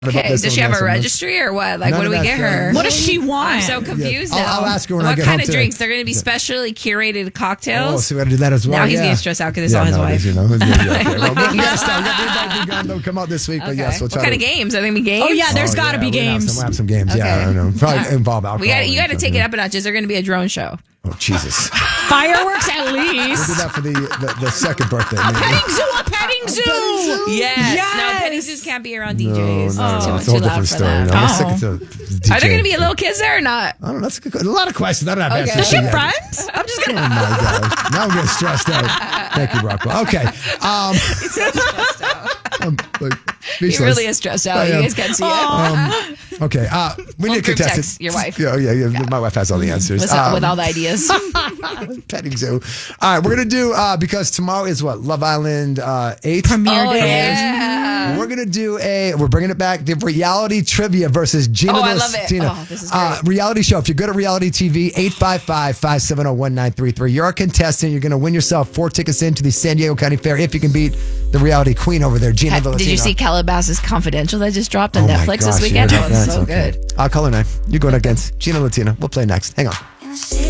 Okay, does she have a registry or what? Like, what do we get her? What does she want? I'm so confused now. I'll ask her when I what get kind home of drinks? They're going to be specially curated cocktails. Oh, so we got to do that as well. Now he's getting stressed out because it's all his wife. You know. They'll come out this week, but yes, we'll try. What kind of games? Are there going to be games? Oh yeah, there's got to be games. We'll have some games. Yeah, I don't know. Probably involve alcohol. You got to take it up a notch. Is there going to be a drone show? Oh Jesus! Fireworks at least. We'll do that for the second birthday. A petting zoo. Yes. No, petting zoos can't be around DJs. No, it's it's a whole different story. No, Are there going to be little kids there or not? I don't know. That's a lot of questions. I don't have answers. Does she have friends? I'm just going Oh my gosh! Now I'm getting stressed out. Thank you, Rockwell. Okay. He's so stressed out. He really is stressed out. You guys can't see it. Okay. We need a contestant. Your wife. Yeah. My wife has all the answers. With all the ideas. Petting zoo. All right, we're gonna do because tomorrow is what Love Island 8th premiere day. Yeah. We're gonna do we're bringing it back, the reality trivia versus Gina. I love it. Oh, this is great. Reality show. If you're good at reality TV, 855-570-1933. You're a contestant. You're gonna win yourself 4 tickets into the San Diego County Fair if you can beat the reality queen over there, Gina Villasino. Did you see Calabasas Confidential that just dropped on Netflix this weekend? It was so good. Color 9. You're going against Gina Latina. We'll play next. Hang on.